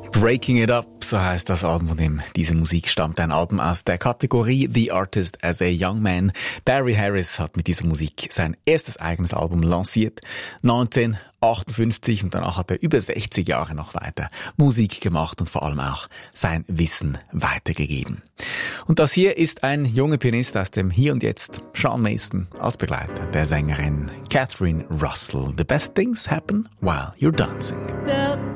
Breaking It Up, so heisst das Album, von dem diese Musik stammt. Ein Album aus der Kategorie The Artist as a Young Man. Barry Harris hat mit dieser Musik sein erstes eigenes Album lanciert. 1958, und danach hat er über 60 Jahre noch weiter Musik gemacht und vor allem auch sein Wissen weitergegeben. Und das hier ist ein junger Pianist aus dem Hier und Jetzt, Sean Mason, als Begleiter der Sängerin Catherine Russell. The best things happen while you're dancing.